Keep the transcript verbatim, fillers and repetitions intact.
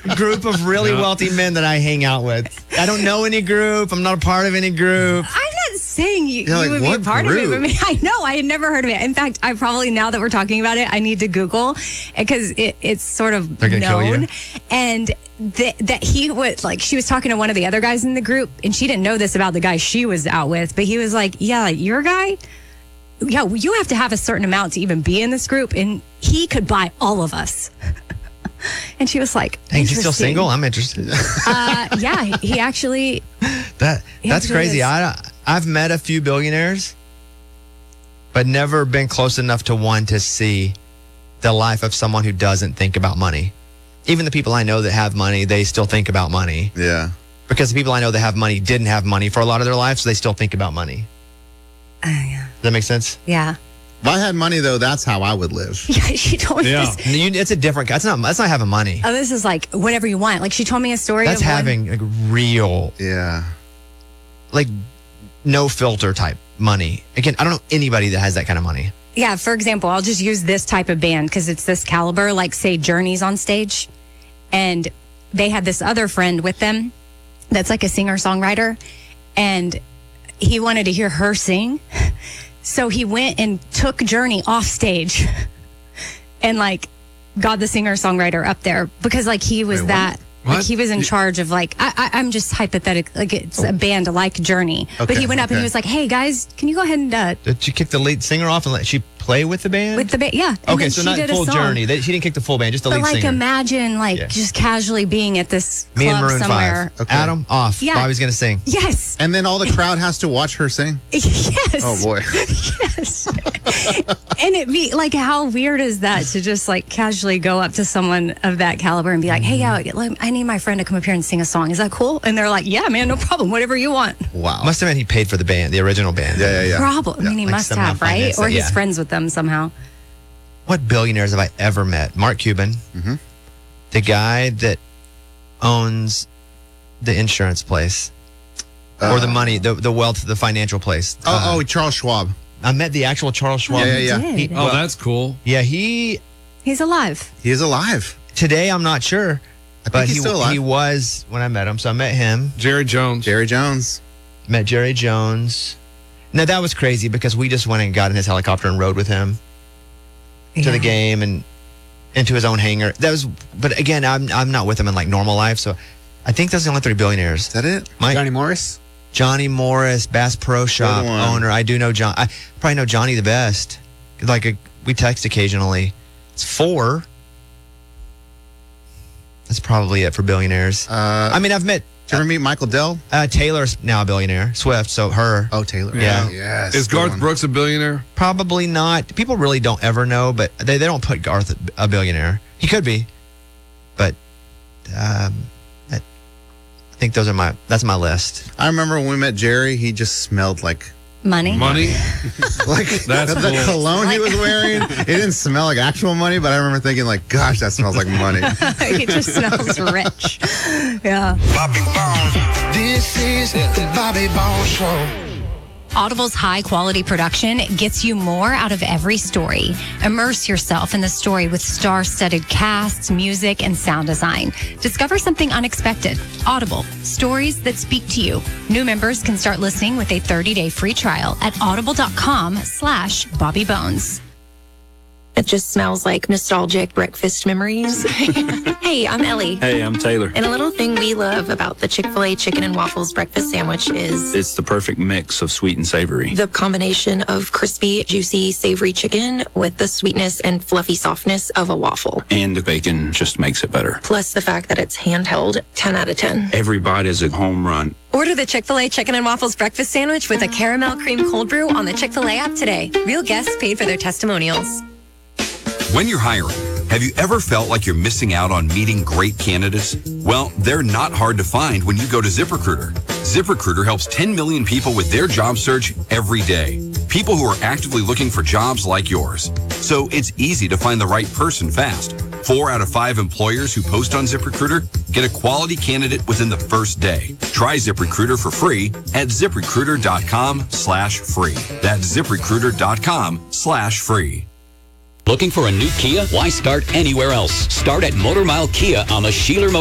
group of really Yeah. wealthy men that I hang out with. I don't know any group. I'm not a part of any group. I'm not saying you, You're you like, would be a what part group? of it. But I, mean, I know. I had never heard of it. In fact, I probably, now that we're talking about it, I need to Google because it, it's sort of They're gonna kill you? known. And th- that he would, like, she was talking to one of the other guys in the group, and she didn't know this about the guy she was out with, but he was like, yeah, like, your guy, yeah, well, you have to have a certain amount to even be in this group, and he could buy all of us. And she was like, Hey, is he still "Interesting." single? I'm interested. Uh, yeah, he actually, that He That's actually crazy. is. I, I've met a few billionaires, but never been close enough to one to see the life of someone who doesn't think about money. Even the people I know that have money, they still think about money. Yeah. Because the people I know that have money didn't have money for a lot of their lives, so they still think about money. uh, yeah. Does that make sense? yeah. If I had money, though, that's how I would live. Yeah, she told me Yeah. this. You, it's a different. That's not. That's not having money. Oh, this is like whatever you want. Like she told me a story. That's of one- having like real, Yeah. like no filter type money. Again, I don't know anybody that has that kind of money. Yeah, for example, I'll just use this type of band because it's this caliber. Like say Journey's on stage, and they had this other friend with them that's like a singer songwriter, and he wanted to hear her sing, so he went and took Journey off stage, and like got the singer songwriter up there because like he was Wait, what? that. Like What? he was in charge of like I, I, I'm just hypothetical, like it's a band like Journey, but Okay, he went up and okay. he was like, "Hey guys, can you go ahead and uh, Did she kick the lead singer off and let she play with the band? with the band?" Yeah. And okay, then so she not did a full song. journey. They, she didn't kick the full band, just the But lead like singer. imagine like Yeah. just casually being at this Me and club Maroon somewhere. Five. Okay. Adam off. Yeah. Bobby's gonna sing. Yes. And then all the crowd has to watch her sing. Yes. Oh, boy. Yes. And it be like, how weird is that to just like casually go up to someone of that caliber and be like, "Hey, yeah, like, I need my friend to come up here and sing a song. Is that cool?" And they're like, "Yeah, man, no problem. Whatever you want." Wow. Must have meant he paid for the band, the original band. Yeah, yeah, yeah. Problem. I mean, he Like must somehow have, right? finance Or it, he's yeah. friends with them somehow. What billionaires have I ever met? Mark Cuban, Mm-hmm. the guy that owns the insurance place, or the money, the the wealth, the financial place. Oh, Uh, oh, Charles Schwab. I met the actual Charles Schwab. Yeah, yeah, yeah. Did. He- Oh, well, that's cool. yeah, he He's alive. He is alive. today I'm not sure, I but think he's he still alive. he was when I met him. So I met him, Jerry Jones. Jerry Jones. met Jerry Jones. Now that was crazy because we just went and got in his helicopter and rode with him to the game and into his own hangar. That was, but again, I'm I'm not with him in like normal life, so I think those are the only three billionaires. Is that it? Mike, Johnny Morris? Johnny Morris, Bass Pro Shop one. owner. I do know John. I probably know Johnny the best. Like a, we text occasionally. It's four. That's probably it for billionaires. Uh, I mean, I've met did you ever meet Michael Dell? uh, Taylor's now a billionaire. Swift, so her. Oh, Taylor. Yeah. Yes. Is good Garth one. Brooks a billionaire? Probably not. People really don't ever know, but they, they don't put Garth a billionaire. He could be, but um, I, I think those are my. That's my list. I remember when we met Jerry, he just smelled like Money. Money? like That's the cool. cologne he was wearing. It didn't smell like actual money, but I remember thinking like, gosh, that smells like money. He just smells rich. Yeah. Bobby Bones. This is the Bobby Bones Show. Audible's high-quality production gets you more out of every story. Immerse yourself in the story with star-studded casts, music, and sound design. Discover something unexpected. Audible, stories that speak to you. New members can start listening with a thirty-day free trial at audible.com slash Bobby Bones. It just smells like nostalgic breakfast memories. Hey, I'm Ellie. Hey, I'm Taylor. And a little thing we love about the Chick-fil-A chicken and waffles breakfast sandwich is It's the perfect mix of sweet and savory. the combination of crispy, juicy, savory chicken with the sweetness and fluffy softness of a waffle. And the bacon just makes it better. Plus the fact that it's handheld, ten out of ten. Every bite is a home run. Order the Chick-fil-A Chicken and Waffles Breakfast Sandwich with a caramel cream cold brew on the Chick-fil-A app today. Real guests paid for their testimonials. When you're hiring, have you ever felt like you're missing out on meeting great candidates? Well, they're not hard to find when you go to ZipRecruiter. ZipRecruiter helps ten million people with their job search every day. People who are actively looking for jobs like yours. So it's easy to find the right person fast. Four out of five employers who post on ZipRecruiter get a quality candidate within the first day. Try ZipRecruiter for free at ZipRecruiter.com slash free. That's ZipRecruiter.com slash free. Looking for a new Kia? Why start anywhere else? Start at Motor Mile Kia on the Sheeler